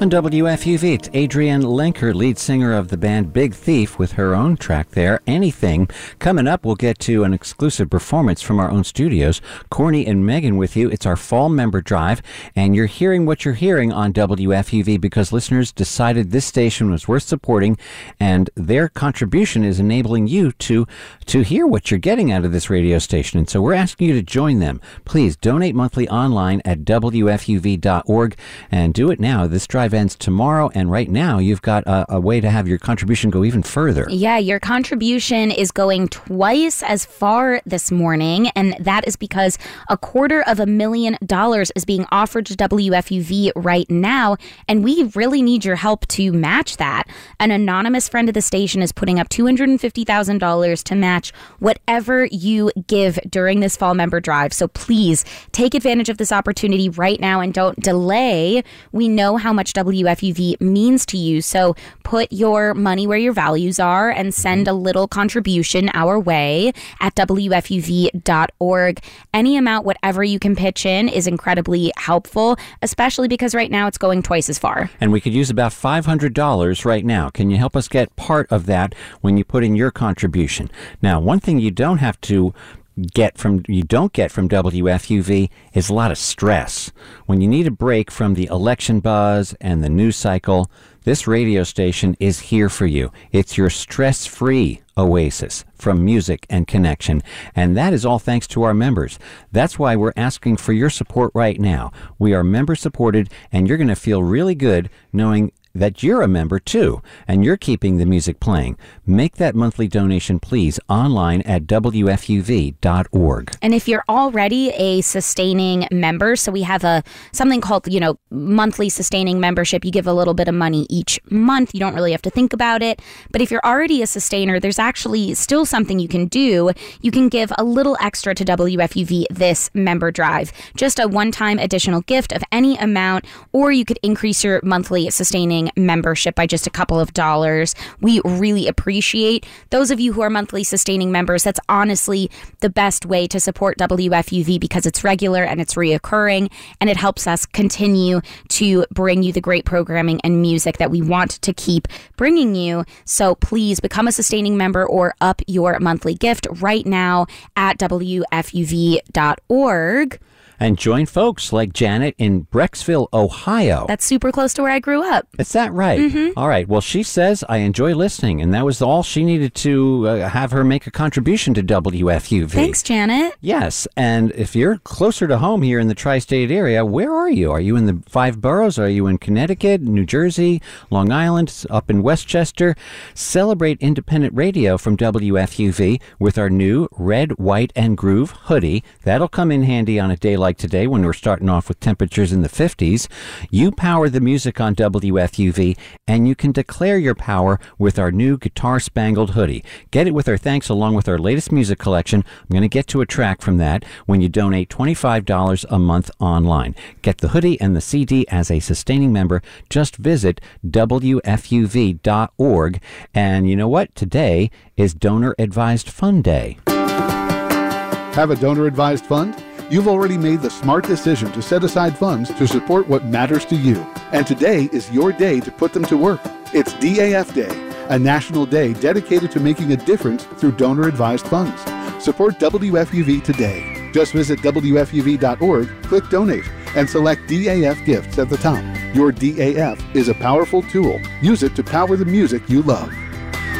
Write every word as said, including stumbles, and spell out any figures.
On W F U V, it's Adrienne Lenker, lead singer of the band Big Thief, with her own track there, Anything. Coming up, we'll get to an exclusive performance from our own studios. Corny and Megan with you. It's our fall member drive, and you're hearing what you're hearing on W F U V because listeners decided this station was worth supporting, and their contribution is enabling you to, to hear what you're getting out of this radio station. And so we're asking you to join them. Please donate monthly online at W F U V dot org, and do it now. This drive ends tomorrow, and right now you've got a, a way to have your contribution go even further. Yeah, your contribution is going twice as far this morning, and that is because a quarter of a million dollars is being offered to W F U V right now, and we really need your help to match that. An anonymous friend of the station is putting up two hundred fifty thousand dollars to match whatever you give during this fall member drive. So please take advantage of this opportunity right now and don't delay. We know how much W F U V means to you, so put your money where your values are and send a little contribution our way at W F U V dot org. Any amount, whatever you can pitch in, is incredibly helpful, especially because right now it's going twice as far. And we could use about five hundred dollars right now. Can you help us get part of that when you put in your contribution? Now, one thing you don't have to get from you don't get from W F U V is a lot of stress. When you need a break from the election buzz and the news cycle, this radio station is here for you. It's your stress-free oasis from music and connection, and that is all thanks to our members. That's why we're asking for your support right now. We are member-supported, and you're going to feel really good knowing that you're a member too, and you're keeping the music playing. Make that monthly donation, please, online at W F U V dot org. And if you're already a sustaining member, so we have a something called, you know, monthly sustaining membership. You give a little bit of money each month. You don't really have to think about it. But if you're already a sustainer, there's actually still something you can do. You can give a little extra to W F U V this member drive. Just a one-time additional gift of any amount, or you could increase your monthly sustaining membership by just a couple of dollars. We really appreciate those of you who are monthly sustaining members. That's honestly the best way to support W F U V because it's regular and it's reoccurring, and it helps us continue to bring you the great programming and music that we want to keep bringing you. So please become a sustaining member or up your monthly gift right now at W F U V dot org. And join folks like Janet in Brecksville, Ohio. That's super close to where I grew up. Is that right? Mm-hmm. All right. Well, she says, I enjoy listening, and that was all she needed to uh, have her make a contribution to W F U V. Thanks, Janet. Yes. And if you're closer to home here in the tri-state area, where are you? Are you in the five boroughs? Are you in Connecticut, New Jersey, Long Island, up in Westchester? Celebrate independent radio from W F U V with our new Red, White, and Groove hoodie. That'll come in handy on a day like today when we're starting off with temperatures in the fifties. You power the music on W F U V, and you can declare your power with our new Guitar Spangled hoodie. Get it with our thanks along with our latest music collection. I'm going to get to a track from that when you donate twenty-five dollars a month online. Get the hoodie and the C D as a sustaining member. Just visit W F U V dot org. And you know what? Today is Donor Advised Fund Day. Have a donor advised fund? You've already made the smart decision to set aside funds to support what matters to you. And today is your day to put them to work. It's D A F Day, a national day dedicated to making a difference through donor-advised funds. Support W F U V today. Just visit W F U V dot org, click Donate, and select D A F Gifts at the top. Your D A F is a powerful tool. Use it to power the music you love.